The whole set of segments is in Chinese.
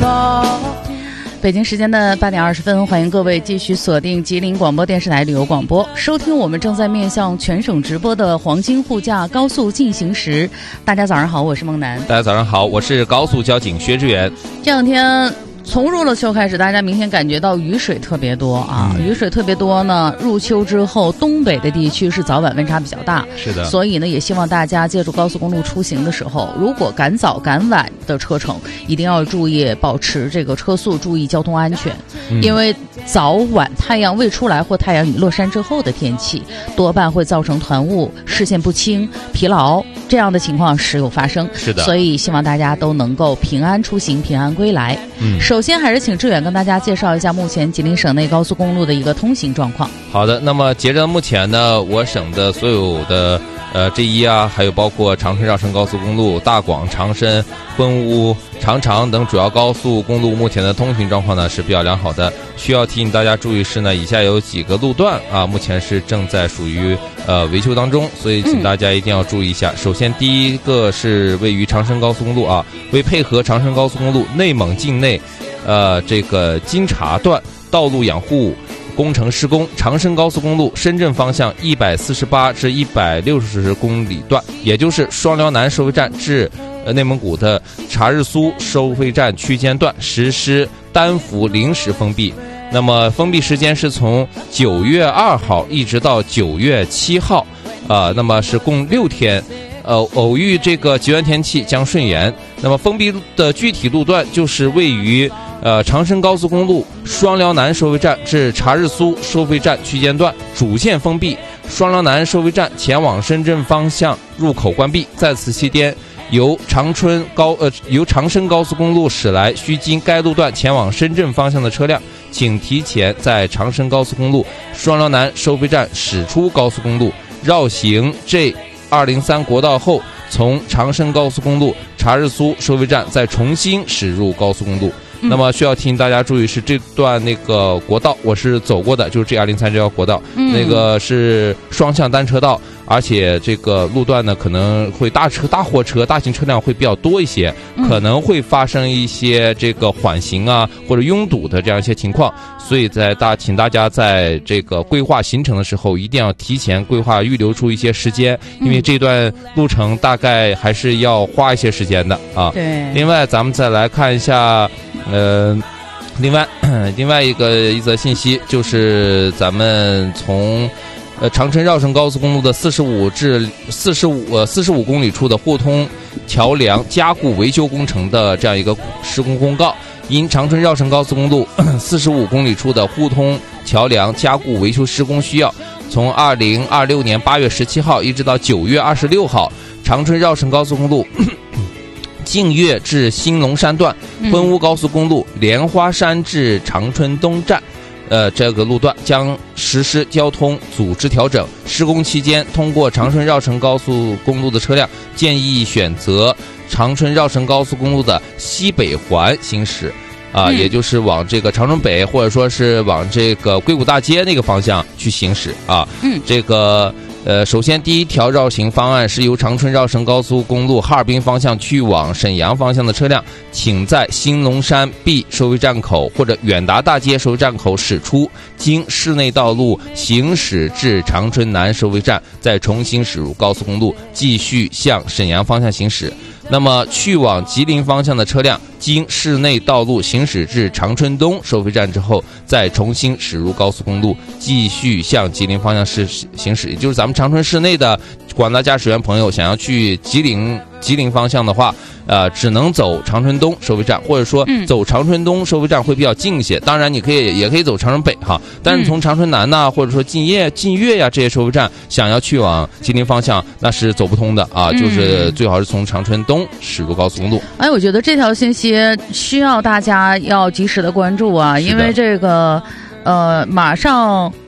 北京时间的8点20分，欢迎各位继续锁定吉林广播电视台旅游广播，收听我们正在面向全省直播的黄金护驾高速进行时。大家早上好，我是孟楠。 大家早上好，我是高速交警薛志远。 这两天从入了秋开始，大家明显感觉到雨水特别多啊，雨水特别多呢。入秋之后，东北的地区是早晚温差比较大， 是的。 所以呢，也希望大家借助高速公路出行的时候，如果赶早赶晚的车程，一定要注意保持这个车速，注意交通安全。因为早晚太阳未出来或太阳已落山之后的天气，多半会造成团雾、视线不清、疲劳这样的情况时有发生。 是的。 所以希望大家都能够平安出行，平安归来。首先还是请志远跟大家介绍一下目前吉林省内高速公路的一个通行状况。 好的，那么截至目前呢，我省的所有的G1啊，还有包括长春绕城高速公路、大广、长深、昆乌、长长等主要高速公路目前的通行状况呢是比较良好的。需要提醒大家注意是呢，以下有几个路段啊，目前是正在属于维修当中，所以请大家一定要注意一下。首先第一个是位于长深高速公路啊，为配合长深高速公路内蒙境内这个金察段道路养护工程施工，长深高速公路深圳方向148至160公里段，也就是双辽南收费站至内蒙古的察日苏收费站区间段实施单幅临时封闭。那么封闭时间是从9月2号一直到9月7号，那么是共6天。偶遇这个极端天气将顺延。那么封闭的具体路段就是位于长深高速公路双辽南收费站至察日苏收费站区间段主线封闭，双辽南收费站前往深圳方向入口关闭。在此期间，由长深高速公路驶来需经该路段前往深圳方向的车辆，请提前在长深高速公路双辽南收费站驶出高速公路，绕行G203国道后，从长深高速公路察日苏收费站再重新驶入高速公路。那么需要提醒大家注意是这段那个国道我是走过的，就是 G203 这条国道，那个是双向单车道，而且这个路段呢可能会大货车、大型车辆会比较多一些，可能会发生一些这个缓行啊或者拥堵的这样一些情况，所以请大家在这个规划行程的时候一定要提前规划，预留出一些时间，因为这段路程大概还是要花一些时间的啊。 对。 另外咱们再来看一下另外一则信息，就是咱们从长春绕城高速公路的45公里处的互通桥梁加固维修工程的这样一个施工公告。因长春绕城高速公路45公里处的互通桥梁加固维修施工需要，从2026年8月17号一直到9月26号，长春绕城高速公路净月至兴隆山段、昆乌高速公路莲花山至长春东站这个路段将实施交通组织调整。施工期间，通过长春绕城高速公路的车辆建议选择长春绕城高速公路的西北环行驶也就是往这个长春北或者说是往这个硅谷大街那个方向去行驶这个首先第一条绕行方案是由长春绕城高速公路哈尔滨方向去往沈阳方向的车辆，请在兴隆山 B 收费站口或者远达大街收费站口驶出，经市内道路行驶至长春南收费站，再重新驶入高速公路，继续向沈阳方向行驶。那么去往吉林方向的车辆经市内道路行驶至长春东收费站之后，再重新驶入高速公路，继续向吉林方向行驶。也就是咱们长春市内的广大驾驶员朋友想要去吉林方向的话，只能走长春东收费站，或者说走长春东收费站会比较近一些。当然你也可以走长春北哈，但是从长春南呐，或者说近月呀这些收费站想要去往吉林方向，那是走不通的就是最好是从长春东驶入高速公路。 我觉得这条信息需要大家要及时的关注因为这个马上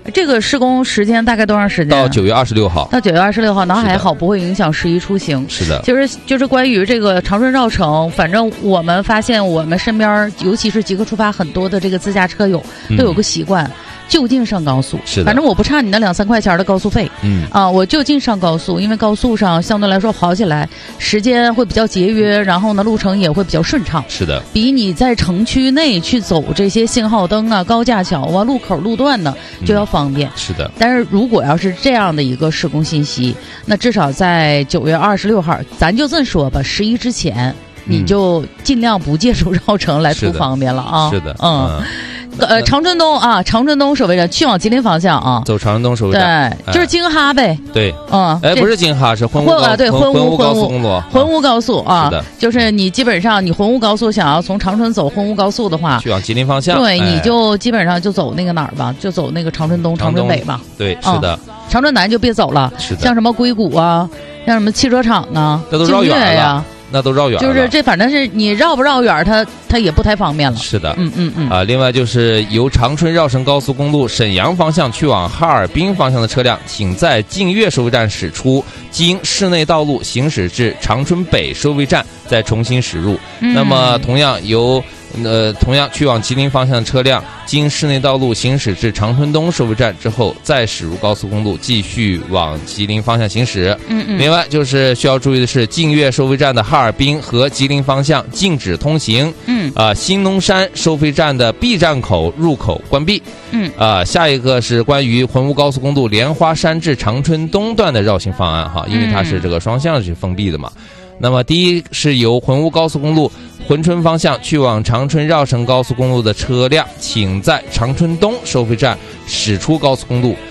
这个施工时间大概多长时间？ 到9月26号。 到9月26号，那还好，不会影响11出行。 是的， 就是关于这个长春绕城，反正我们发现我们身边，尤其是极客出发很多的这个自驾车友都有个习惯。就近上高速， 是的， 反正我不差你那2-3块钱的高速费，我就近上高速，因为高速上相对来说跑起来时间会比较节约，然后呢路程也会比较顺畅， 是的， 比你在城区内去走这些信号灯啊、高架桥啊、路口路段呢就要方便， 是的。 但是如果要是这样的一个施工信息，那至少在9月26号，咱就这么说吧，11之前，你就尽量不借助绕城来图方便了啊， 是的， 长春东啊，长春东守卫站去往吉林方向啊， 走长春东守卫站， 对，就是京哈呗， 对，不是京哈，是浑梧高速公路， 浑梧高速啊， 是的， 就是你基本上你浑梧高速想要从长春走浑梧高速的话， 去往吉林方向， 对，你就基本上就走那个哪儿吧，就走那个长春东、长春北吧， 对，是的， 长春南就别走了， 是的， 像什么硅谷啊，像什么汽车厂啊， 这都绕远了。那都绕远了， 就是这，反正是你绕不绕远，它也不太方便了。 是的，另外就是由长春绕城高速公路沈阳方向去往哈尔滨方向的车辆，请在净月收费站驶出，经市内道路行驶至长春北收费站，再重新驶入。那么同样去往吉林方向的车辆，经市内道路行驶至长春东收费站之后，再驶入高速公路，继续往吉林方向行驶。另外就是需要注意的是，净月收费站的哈尔滨和吉林方向禁止通行。新农山收费站的 B 站口入口关闭。下一个是关于浑梧高速公路莲花山至长春东段的绕行方案哈，因为它是这个双向是封闭的嘛。那么第一是由浑梧高速公路珲春方向去往长春绕城高速公路的车辆，请在长春东收费站驶出高速公路，